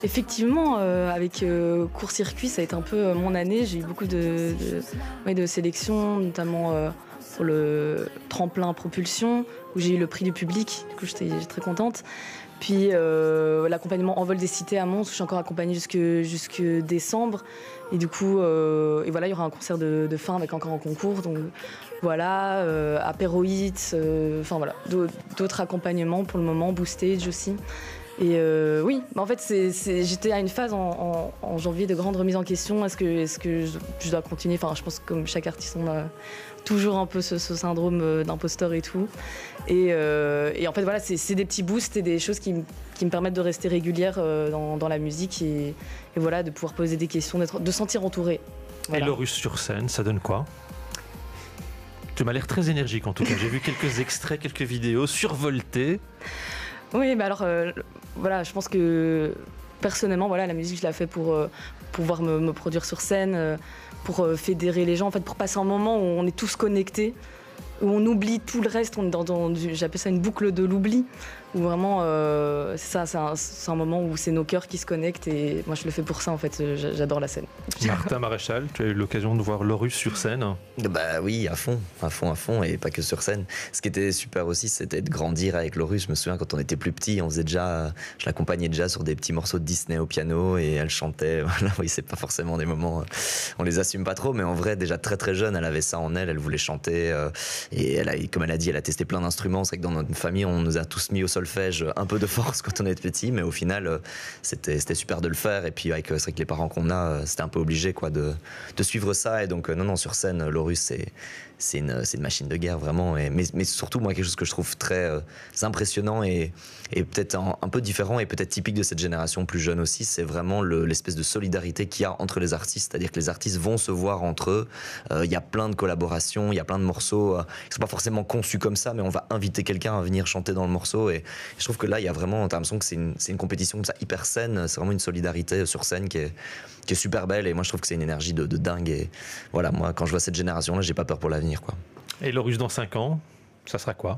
Effectivement, avec court-circuit, ça a été un peu mon année. J'ai eu beaucoup de sélections, notamment pour le tremplin propulsion, où j'ai eu le prix du public. Du coup, j'étais très contente. Puis l'accompagnement En vol des cités à Mons, où je suis encore accompagnée jusque décembre. Et du coup, et voilà, il y aura un concert de fin avec encore un concours. Donc voilà, apéroïdes, enfin voilà, d'autres accompagnements pour le moment, Boostage aussi. Et oui, en fait, j'étais à une phase en janvier de grande remise en question. Est-ce que je dois continuer? Enfin, je pense que comme chaque artiste, on a toujours un peu ce syndrome d'imposteur et tout. Et en fait, voilà, c'est des petits boosts et des choses qui me permettent de rester régulière dans la musique et voilà, de pouvoir poser des questions, de sentir entourée. Voilà. Et Lorus sur scène, ça donne quoi? Tu m'as l'air très énergique en tout cas. J'ai vu quelques extraits, quelques vidéos survoltées. Oui, mais alors, voilà, je pense que personnellement, voilà, la musique, je la fais pour pouvoir me produire sur scène, pour fédérer les gens, en fait, pour passer un moment où on est tous connectés, où on oublie tout le reste. On est j'appelle ça une boucle de l'oubli, où vraiment, c'est un moment où c'est nos cœurs qui se connectent, et moi, je le fais pour ça, en fait. J'adore la scène. Martin Maréchal, tu as eu l'occasion de voir Lorus sur scène? Bah oui, à fond, et pas que sur scène. Ce qui était super aussi, c'était de grandir avec Lorus. Je me souviens quand on était plus petit, je l'accompagnais déjà sur des petits morceaux de Disney au piano, et elle chantait. Voilà, oui, c'est pas forcément des moments, on les assume pas trop, mais en vrai, déjà très très jeune, elle avait ça en elle, elle voulait chanter, et comme elle a dit, elle a testé plein d'instruments. C'est vrai que dans notre famille, on nous a tous mis au solfège un peu de force quand on était petit, mais au final, c'était super de le faire. Et puis c'est vrai que les parents qu'on a, c'était un peu obligé quoi de suivre ça. Et donc non, sur scène, Lorus, c'est une machine de guerre vraiment. Mais surtout, moi, quelque chose que je trouve très impressionnant et peut-être un peu différent et peut-être typique de cette génération plus jeune aussi, c'est vraiment l'espèce de solidarité qu'il y a entre les artistes. C'est-à-dire que les artistes vont se voir entre eux. Il y a plein de collaborations, il y a plein de morceaux qui sont pas forcément conçus comme ça, mais on va inviter quelqu'un à venir chanter dans le morceau. Et je trouve que là, il y a vraiment, t'as l'impression que c'est une compétition comme ça, hyper saine. C'est vraiment une solidarité sur scène qui est super belle. Et moi, je trouve que c'est une énergie de dingue. Et voilà, moi, quand je vois cette génération-là, j'ai pas peur pour l'avenir, quoi. Et Lorus dans 5 ans, ça sera quoi?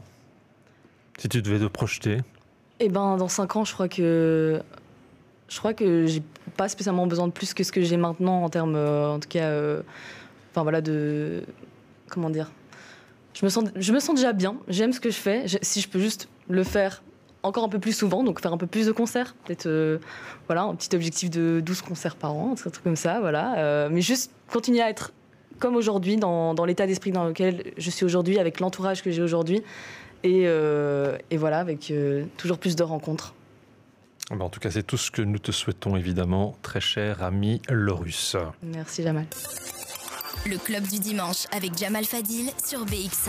Si tu devais te projeter? Eh ben, dans 5 ans, je crois que j'ai pas spécialement besoin de plus que ce que j'ai maintenant en termes, en tout cas, enfin voilà, comment dire. Je me sens déjà bien. J'aime ce que je fais. Si je peux juste le faire encore un peu plus souvent, donc faire un peu plus de concerts, peut-être, voilà, un petit objectif de 12 concerts par an, un truc comme ça, voilà. Mais juste continuer à être comme aujourd'hui, dans l'état d'esprit dans lequel je suis aujourd'hui, avec l'entourage que j'ai aujourd'hui, et voilà, avec toujours plus de rencontres. En tout cas, c'est tout ce que nous te souhaitons, évidemment, très cher ami Lorus. Merci Jamal. Le club du dimanche avec Jamal Fadil sur BX1.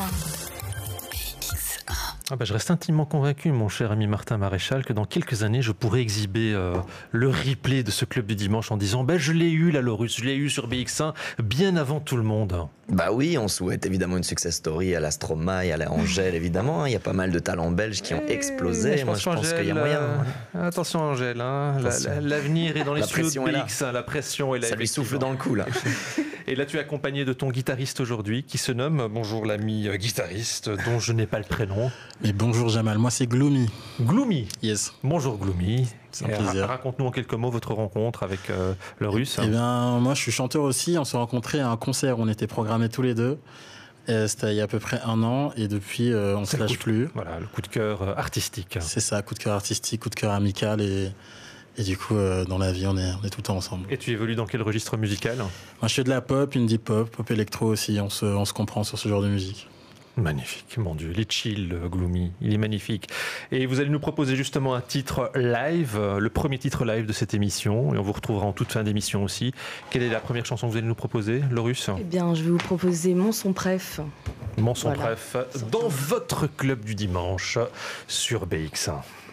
Je reste intimement convaincu, mon cher ami Martin Maréchal, que dans quelques années, je pourrais exhiber le replay de ce club du dimanche en disant je l'ai eu, la Lorus, je l'ai eu sur BX1 bien avant tout le monde. Bah oui, on souhaite évidemment une success story à la Stromae, à la Angèle, évidemment. Il y a pas mal de talents belges qui ont explosé. Moi, je pense qu'il y a moyen. Attention, Angèle, hein, l'avenir est dans les studios de BX1, la pression est là. Ça lui souffle dans le cou, là. Et là, tu es accompagné de ton guitariste aujourd'hui, qui se nomme, bonjour l'ami guitariste, dont je n'ai pas le prénom. Mais bonjour Jamal, moi c'est Gloomy. Gloomy? Yes. Bonjour Gloomy. C'est un plaisir. Raconte-nous en quelques mots votre rencontre avec Lorus. Eh bien, moi je suis chanteur aussi, on s'est rencontrés à un concert où on était programmés tous les deux. C'était il y a à peu près 1 an et depuis on ne se lâche plus. Voilà, le coup de cœur artistique. C'est ça, coup de cœur artistique, coup de cœur amical et du coup, dans la vie, on est tout le temps ensemble. Et tu évolues dans quel registre musical? Moi, je fais de la pop, indie pop, pop électro aussi. On se comprend sur ce genre de musique. Magnifique, mon Dieu, les chill, Gloomy, il est magnifique. Et vous allez nous proposer justement un titre live, le premier titre live de cette émission, et on vous retrouvera en toute fin d'émission aussi. Quelle est la première chanson que vous allez nous proposer, Lorus? Eh bien, je vais vous proposer Mon son préf. Mon son préf, dans votre club du dimanche sur BX1.